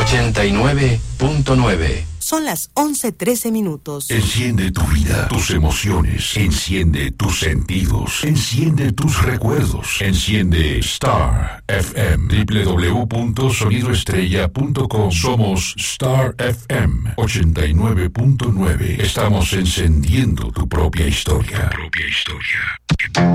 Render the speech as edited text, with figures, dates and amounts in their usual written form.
89.9. Son las 11:13. Enciende tu vida, tus emociones. Enciende tus sentidos. Enciende tus recuerdos. Enciende Star FM. www.sonidoestrella.com. Somos Star FM 89.9. Estamos encendiendo tu propia historia.